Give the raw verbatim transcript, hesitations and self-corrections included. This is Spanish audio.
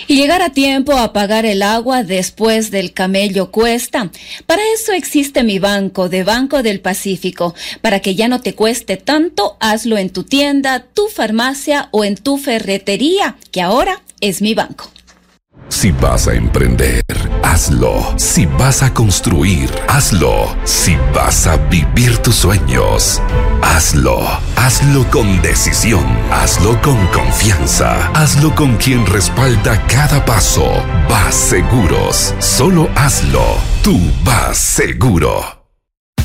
Y llegar a tiempo a pagar el agua después del camello cuesta. Para eso existe Mi Banco, de Banco del Pacífico. Para que ya no te cueste tanto, hazlo en tu tienda, tu farmacia o en tu ferretería, que ahora es Mi Banco. Si vas a emprender, hazlo. Si vas a construir, hazlo. Si vas a vivir tus sueños, hazlo. Hazlo con decisión. Hazlo con confianza. Hazlo con quien respalda cada paso. Vas Seguros. Solo hazlo. Tú vas seguro.